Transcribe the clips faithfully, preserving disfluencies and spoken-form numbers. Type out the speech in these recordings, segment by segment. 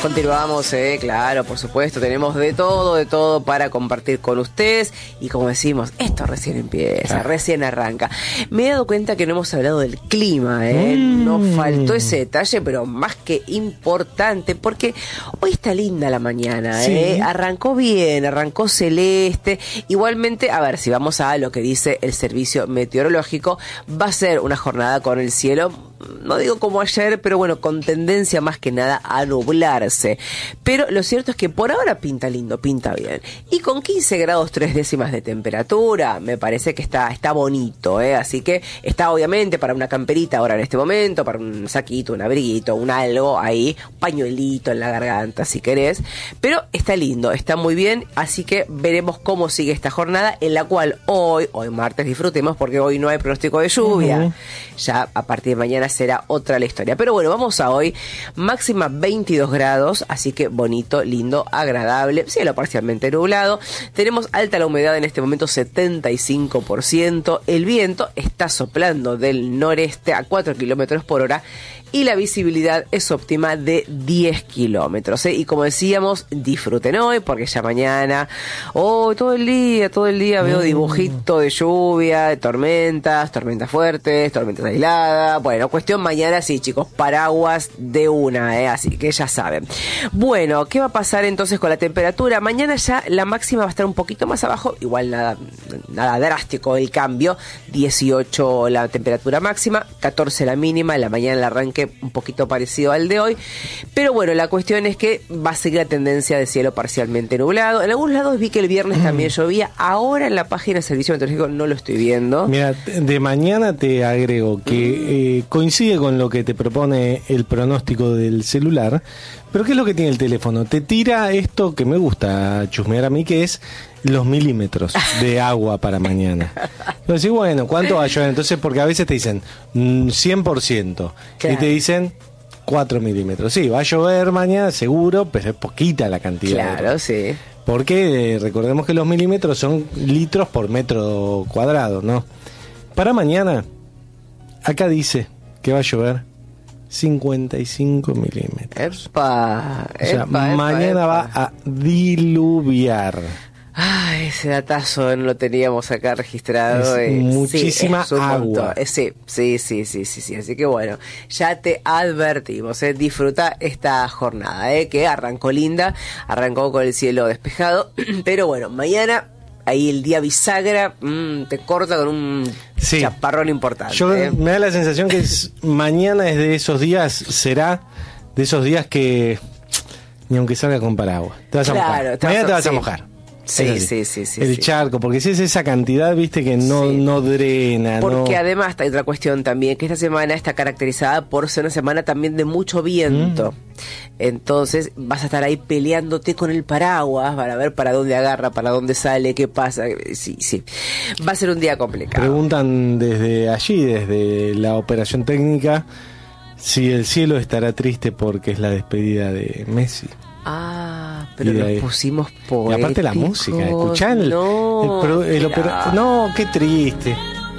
Continuamos, eh, claro, por supuesto, tenemos de todo, de todo para compartir con ustedes y como decimos, esto recién empieza, ah. recién arranca. Me he dado cuenta que no hemos hablado del clima, eh, mm. nos faltó ese detalle, pero más que importante, porque hoy está linda la mañana, sí. eh, arrancó bien, arrancó celeste, igualmente, a ver, si vamos a lo que dice el servicio meteorológico, va a ser una jornada con el cielo, no digo como ayer, pero bueno, con tendencia más que nada a nublarse. Pero lo cierto es que por ahora pinta lindo, pinta bien. Y con quince grados tres décimas de temperatura, me parece que está, está bonito, ¿eh? Así que está obviamente para una camperita ahora en este momento, para un saquito, un abriguito, un algo ahí, un pañuelito en la garganta si querés. Pero está lindo, está muy bien, así que veremos cómo sigue esta jornada, en la cual hoy, hoy martes disfrutemos porque hoy no hay pronóstico de lluvia. Uh-huh. Ya a partir de mañana será otra la historia. Pero bueno, vamos a hoy. Máxima veintidós grados, así que bonito, lindo, agradable. Cielo parcialmente nublado. Tenemos alta la humedad en este momento, setenta y cinco por ciento. El viento está soplando del noreste a cuatro kilómetros por hora. Y la visibilidad es óptima de diez kilómetros, ¿eh? Y como decíamos, disfruten hoy, porque ya mañana, oh, todo el día, todo el día veo dibujitos de lluvia, de tormentas, tormentas fuertes, tormentas aisladas. Bueno, cuestión mañana, sí, chicos, paraguas de una, ¿eh? Así que ya saben. Bueno, ¿qué va a pasar entonces con la temperatura? Mañana ya la máxima va a estar un poquito más abajo, igual nada, nada drástico el cambio, dieciocho la temperatura máxima, catorce la mínima, en la mañana el arranque un poquito parecido al de hoy, pero bueno, la cuestión es que va a seguir la tendencia de cielo parcialmente nublado. En algunos lados vi que el viernes mm. también llovía, ahora en la página del Servicio Meteorológico no lo estoy viendo. Mira, de mañana te agrego que mm. eh, coincide con lo que te propone el pronóstico del celular, pero ¿qué es lo que tiene el teléfono? Te tira esto que me gusta chusmear a mí, que es los milímetros de agua para mañana. Entonces, bueno, ¿cuánto va a llover? Entonces, porque a veces te dicen mmm, cien por ciento claro. y te dicen cuatro milímetros. Sí, va a llover mañana, seguro, pero es poquita la cantidad. Claro, sí. Porque eh, recordemos que los milímetros son litros por metro cuadrado, ¿no? Para mañana, acá dice que va a llover cincuenta y cinco milímetros. Epa, o sea, epa, mañana epa, va epa. a diluviar. Ay, ese datazo no lo teníamos acá registrado. Es eh, muchísima sí, es agua. Eh, sí, sí, sí, sí, sí, sí. Así que bueno, ya te advertimos, eh, disfruta esta jornada, eh, que arrancó linda, arrancó con el cielo despejado, pero bueno, mañana ahí el día bisagra mmm, te corta con un sí. chaparrón importante. Yo eh. me da la sensación que es, mañana es de esos días, será de esos días que ni aunque salga con paraguas, te vas claro, a mojar. Te mañana vas, te vas sí. a mojar. Sí, sí, sí, sí. El sí. charco, porque si es esa cantidad, viste, que no, sí. no drena. Porque no... además hay otra cuestión también, que esta semana está caracterizada por ser una semana también de mucho viento. Mm. Entonces vas a estar ahí peleándote con el paraguas para ver para dónde agarra, para dónde sale, qué pasa. Sí, sí. Va a ser un día complicado. Preguntan desde allí, desde la operación técnica, si el cielo estará triste porque es la despedida de Messi. Ah, pero nos pusimos poéticos. Y aparte la música, escuchá el, no, el, el opera... no, qué triste.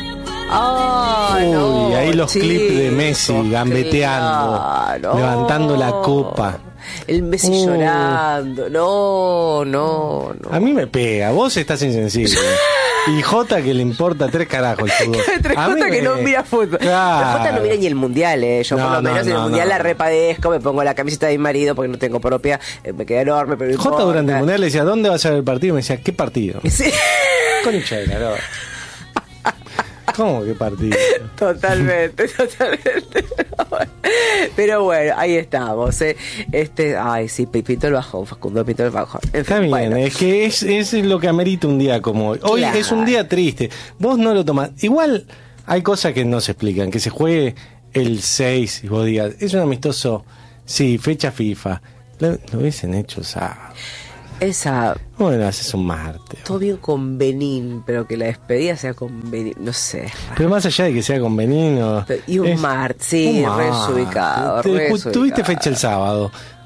Ay, Uy, no, ahí los chicos, clips de Messi gambeteando, claro, levantando la copa. El Messi uh. llorando. No, no, no. A mí me pega, vos estás insensible. Y Jota que le importa tres carajos el fútbol. Tres Jota que me... no mira fútbol. Claro. Jota no mira ni el mundial, eh. Yo no, por lo menos no, en el no, mundial no. la repadezco, me pongo la camiseta de mi marido porque no tengo propia, eh, me queda enorme, pero Jota importa. Durante el mundial le decía, ¿dónde vas a ver el partido? Me decía, ¿qué partido? Sí. Concha de calor. ¿Cómo qué partido? Totalmente, totalmente. Pero bueno, ahí estamos, ¿eh? Este, ay, sí, Pipito el bajón, Facundo Pipito el bajón. En fin, Está bien, bueno. Es que es, es lo que amerita un día como hoy. Hoy claro. es un día triste. Vos no lo tomás. Igual hay cosas que no se explican. Que se juegue el seis y vos digas, es un amistoso, sí, fecha FIFA. Lo, lo hubiesen hecho sábado. Esa. Bueno, haces un martes. Todo bien con Benín, pero que la despedida sea con Benín, no sé. Pero más allá de que sea con Benín o... Y un martes, sí, re desubicado. Tuviste fecha el sábado.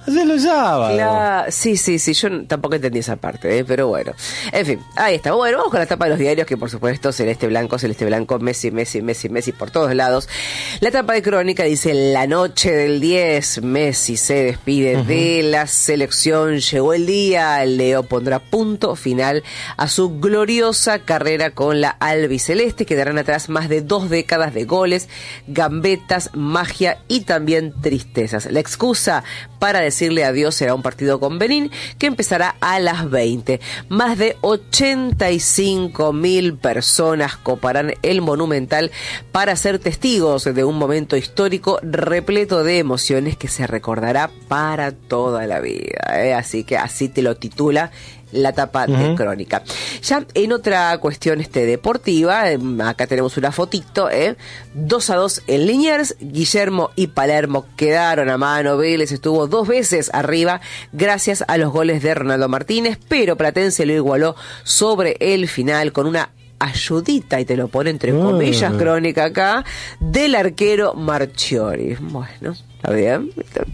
Hacelo el sábado. Claro, sí, sí, sí, yo tampoco entendí esa parte, ¿eh? Pero bueno. En fin, ahí está. Bueno, vamos con la tapa de los diarios, que por supuesto, Celeste Blanco, Celeste Blanco, Messi, Messi, Messi, Messi, por todos lados. La tapa de Crónica dice, la noche del diez, Messi se despide uh-huh. de la selección. Llegó el día, Leo pondrá punto final a su gloriosa carrera con la albiceleste. Quedarán atrás más de dos décadas de goles, gambetas, magia y también tristezas. La excusa para decirle adiós será un partido con Benín que empezará a las veinte. Más de ochenta y cinco mil personas coparán el Monumental para ser testigos de un momento histórico repleto de emociones que se recordará para toda la vida, ¿eh? Así que así te lo titula la tapa uh-huh. de Crónica. Ya en otra cuestión este deportiva, eh, acá tenemos una fotito, ¿eh? dos a dos en Liniers, Guillermo y Palermo quedaron a mano, Vélez estuvo dos veces arriba gracias a los goles de Ronaldo Martínez, pero Platense lo igualó sobre el final con una ayudita, y te lo pone entre comillas, uh-huh. Crónica acá, del arquero Marchiori. Bueno, está bien.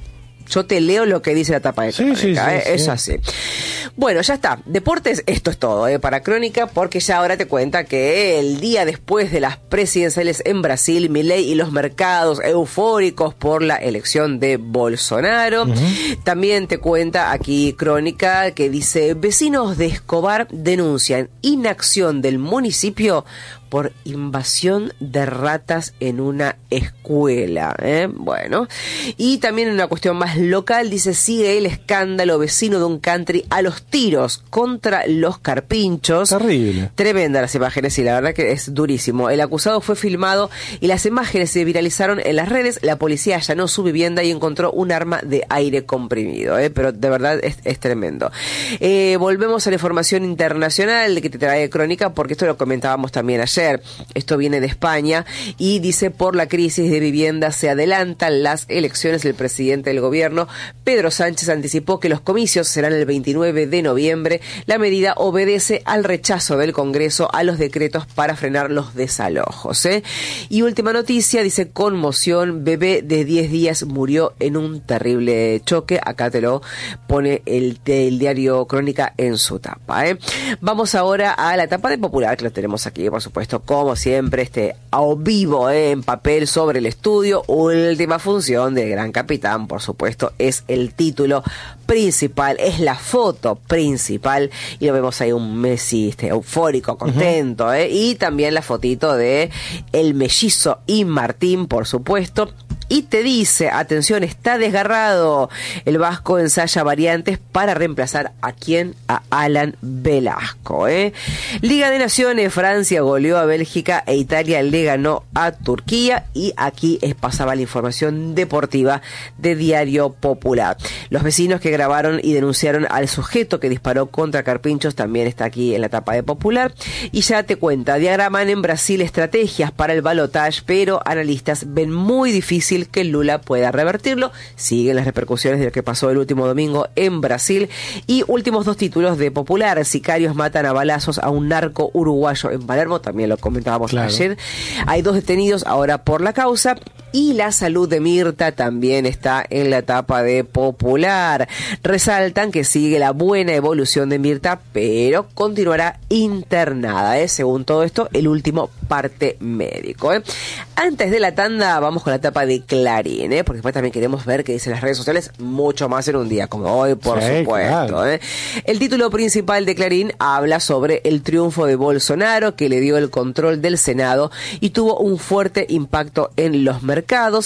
Yo te leo lo que dice la tapa de Crónica, sí, sí, ¿eh? Sí, es sí. así. Bueno, ya está. Deportes, esto es todo, ¿eh? Para Crónica, porque ya ahora te cuenta que el día después de las presidenciales en Brasil, Milei y los mercados eufóricos por la elección de Bolsonaro. Uh-huh. También te cuenta aquí Crónica que dice, vecinos de Escobar denuncian inacción del municipio por invasión de ratas en una escuela, ¿eh? Bueno, y también en una cuestión más local, dice, sigue el escándalo, vecino de un country a los tiros contra los carpinchos. Terrible. Tremenda las imágenes, y la verdad que es durísimo. El acusado fue filmado y las imágenes se viralizaron en las redes. La policía allanó su vivienda y encontró un arma de aire comprimido, ¿eh? Pero de verdad es, es tremendo. Eh, volvemos a la información internacional de que te trae Crónica, porque esto lo comentábamos también ayer. Esto viene de España y dice, por la crisis de vivienda se adelantan las elecciones. El presidente del gobierno, Pedro Sánchez, anticipó que los comicios serán el veintinueve de noviembre. La medida obedece al rechazo del Congreso a los decretos para frenar los desalojos, ¿eh? Y última noticia, dice, conmoción, bebé de diez días murió en un terrible choque. Acá te lo pone el, el diario Crónica en su tapa, ¿eh? Vamos ahora a la tapa de Popular, que lo tenemos aquí, por supuesto, como siempre, este a vivo, eh, en papel sobre el estudio. Última función del gran capitán, por supuesto, es el título principal, es la foto principal, y lo vemos ahí un Messi este, eufórico, contento, uh-huh. eh, y también la fotito de el mellizo y Martín, por supuesto. Y te dice, atención, está desgarrado. El Vasco ensaya variantes para reemplazar a quién, a Alan Velasco, ¿eh? Liga de Naciones, Francia goleó a Bélgica e Italia le ganó a Turquía. Y aquí es, pasaba la información deportiva de Diario Popular. Los vecinos que grabaron y denunciaron al sujeto que disparó contra Carpinchos también está aquí en la tapa de Popular. Y ya te cuenta, diagraman en Brasil estrategias para el balotaje, pero analistas ven muy difícil que Lula pueda revertirlo. Siguen las repercusiones de lo que pasó el último domingo en Brasil. Y últimos dos títulos de Popular: sicarios matan a balazos a un narco uruguayo en Palermo, también lo comentábamos claro. ayer. Hay dos detenidos ahora por la causa. Y la salud de Mirta también está en la etapa de Popular. Resaltan que sigue la buena evolución de Mirta, pero continuará internada, ¿eh? Según todo esto, el último parte médico, ¿eh? Antes de la tanda, vamos con la etapa de Clarín, ¿eh? Porque después también queremos ver qué dicen las redes sociales, mucho más en un día como hoy, por sí, supuesto, claro. ¿eh? El título principal de Clarín habla sobre el triunfo de Bolsonaro, que le dio el control del Senado y tuvo un fuerte impacto en los mercados.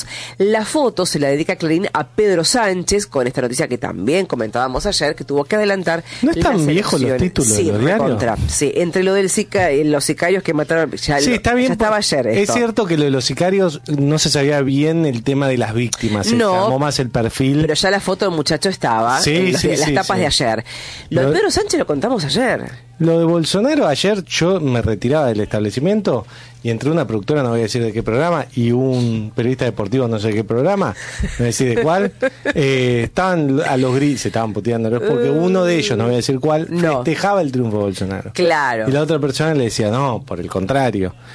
La foto se la dedica Clarín a Pedro Sánchez, con esta noticia que también comentábamos ayer, que tuvo que adelantar. ¿No están viejos los títulos sí, de los diarios? Contra, sí, entre lo del sica, los sicarios que mataron, ya, sí, lo, está bien, ya estaba ayer esto. Es cierto que lo de los sicarios no se sabía bien el tema de las víctimas, se no, llamó más el perfil. Pero ya la foto del muchacho estaba sí, en los, sí, las sí, tapas sí. de ayer. Lo de Pedro Sánchez lo contamos ayer. Lo de Bolsonaro, ayer yo me retiraba del establecimiento y entre una productora, no voy a decir de qué programa, y un periodista deportivo, no sé de qué programa, no voy a decir de cuál, eh, estaban a los grises, estaban puteándolos, porque uno de ellos, no voy a decir cuál, no. festejaba el triunfo de Bolsonaro. Claro. Y la otra persona le decía, no, por el contrario.